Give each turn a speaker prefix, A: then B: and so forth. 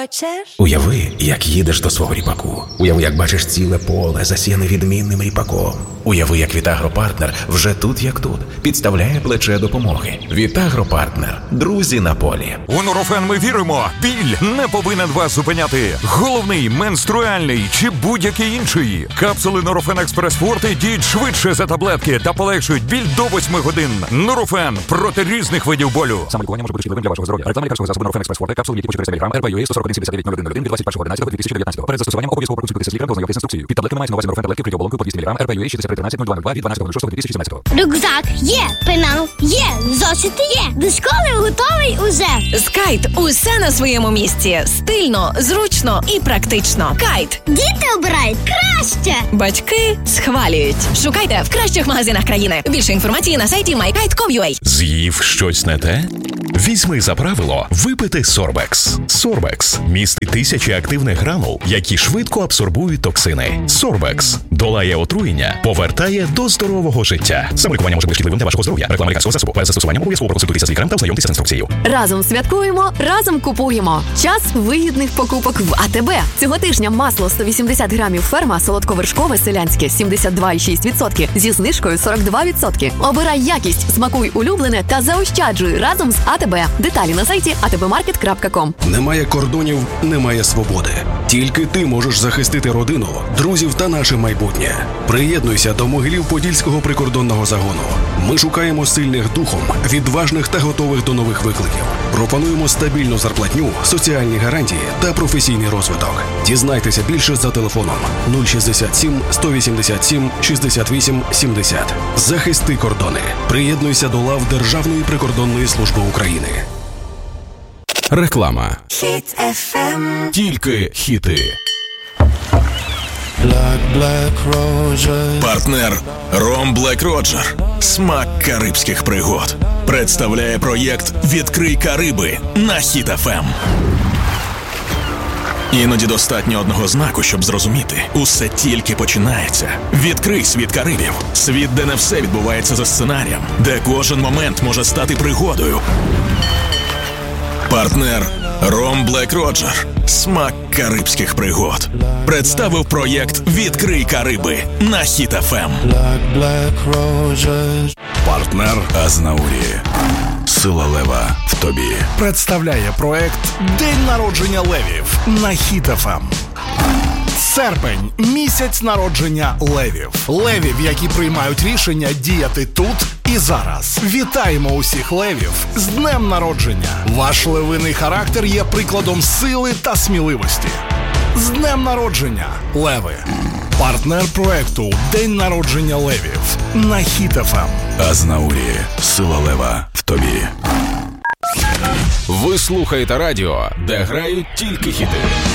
A: Хочеш?
B: Уяви, як їдеш до свого ріпаку. Уяви, як бачиш ціле поле, засіяне відмінним ріпаком. Уяви, як Вітагропартнер вже тут як тут підставляє плече допомоги. Вітагропартнер. Друзі на полі.
C: У Нурофен ми віримо. Біль не повинен вас зупиняти. Головний, менструальний чи будь-який інший. Капсули Нурофен Експрес Форте діють швидше за таблетки та полегшують біль до 8 годин. Нурофен проти різних видів болю. Саме лікування може бути шкідливим для вашого здоров'я. Реклама лікарського засобу Нурофен Експрес Форте. Капсули ліки по 400 мг. РП-ЮЕ 141-79-01 від 21.11.2019. Перед застосуванням обов'язково проконсультуйтеся з лікарем та ознайомтесь з інструкцією. Під таблетками мається на увазі Нурофен таблетки кріоблонкою по 200 мг. РП-ЮЕ 6313-0202 від 12.06.2017.
D: Рюкзак є, пенал є, зошити є. До школи готовий уже.
A: З Кайт усе на своєму місці. Стильно, зручно і практично. Кайт.
D: Діти обирають краще.
A: Батьки схвалюють. Шукайте в кращих магазинах країни. Більше інформації на сайті mykite.com.ua.
E: З'їв щось не те? Візьми за правило випити Сорбекс. Сорбекс містить тисячі активних гранул, які швидко абсорбують токсини. Сорбекс долає отруєння, повертає до здорового життя. Саме лікування може бути шкідливим для вашого здоров'я. Реклама лікарського засобу. Перед застосуванням обов'язково проконсультуйтеся з лікарем та ознайомтеся з інструкцією.
F: Разом святкуємо, разом купуємо. Час вигідних покупок в АТБ. Цього тижня масло 180 грамів ферма солодковершкове селянське 72,6% зі знижкою 42%. Обирай якість, смакуй улюблене та заощаджуй разом з АТБ. Деталі на сайті atbmarket.com.
G: Немає кордонів, немає свободи. Тільки ти можеш захистити родину, друзів та наше майбутнє. Приєднуйся до Могилів-Подільського прикордонного загону. Ми шукаємо сильних духом, відважних та готових до нових викликів. Пропонуємо стабільну зарплатню, соціальні гарантії та професійний розвиток. Дізнайтеся більше за телефоном 067 187 68 70. Захисти кордони. Приєднуйся до лав Державної прикордонної служби України.
E: Реклама.
A: Хіт FM.
E: Тільки хіти.
H: Партнер Ром Блек Роджер. Смак карибських пригод. Представляє проєкт «Відкрий Кариби» на Хіт FM. Іноді достатньо одного знаку, щоб зрозуміти. Усе тільки починається. Відкрий світ Карибів. Світ, де не все відбувається за сценарієм. Де кожен момент може стати пригодою. Партнер Ром Блек Роджер. Смак карибських пригод. Представив проєкт «Відкрий Кариби» на Хіт FM.
I: Партнер Азнаурі. Сила лева в тобі. Представляє проект «День народження левів» на Хіт FM. Серпень – місяць народження левів. Левів, які приймають рішення діяти тут і зараз. Вітаємо усіх левів з днем народження. Ваш левиний характер є прикладом сили та сміливості. З днем народження, леви! Партнер проекту «День народження левів» на Хіт FM. Азнаурі. Сила лева в тобі.
E: Ви слухаєте радіо, де грають тільки хіти.